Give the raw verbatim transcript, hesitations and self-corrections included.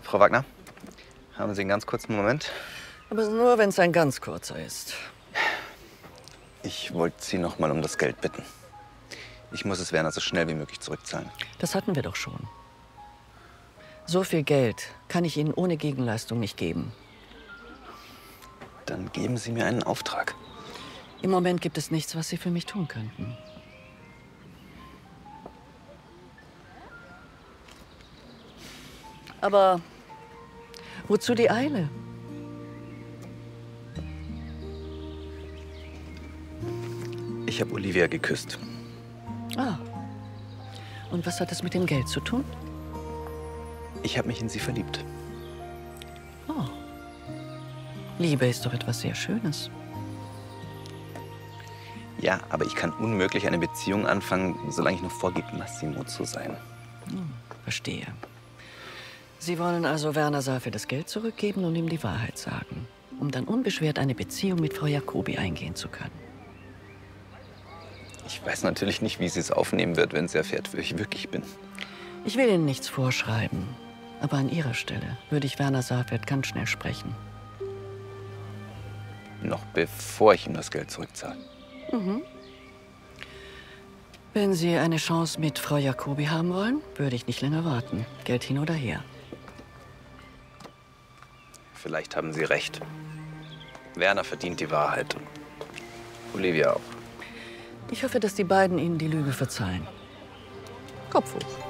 Frau Wagner, haben Sie einen ganz kurzen Moment? Aber nur, wenn es ein ganz kurzer ist. Ich wollte Sie noch mal um das Geld bitten. Ich muss es Werner so schnell wie möglich zurückzahlen. Das hatten wir doch schon. So viel Geld kann ich Ihnen ohne Gegenleistung nicht geben. Dann geben Sie mir einen Auftrag. Im Moment gibt es nichts, was Sie für mich tun könnten. Aber wozu die Eile? Ich habe Olivia geküsst. Ah. Und was hat das mit dem Geld zu tun? Ich habe mich in sie verliebt. Oh. Liebe ist doch etwas sehr Schönes. Ja, aber ich kann unmöglich eine Beziehung anfangen, solange ich noch vorgebe, Massimo zu sein. Hm, verstehe. Sie wollen also Werner Safir das Geld zurückgeben und ihm die Wahrheit sagen, um dann unbeschwert eine Beziehung mit Frau Jacobi eingehen zu können. Ich weiß natürlich nicht, wie sie es aufnehmen wird, wenn sie erfährt, wer ich wirklich bin. Ich will Ihnen nichts vorschreiben, aber an Ihrer Stelle würde ich Werner Safir ganz schnell sprechen. Noch bevor ich ihm das Geld zurückzahle. Mhm. Wenn Sie eine Chance mit Frau Jacobi haben wollen, würde ich nicht länger warten. Geld hin oder her. Vielleicht haben Sie recht. Werner verdient die Wahrheit. Olivia auch. Ich hoffe, dass die beiden Ihnen die Lüge verzeihen. Kopf hoch.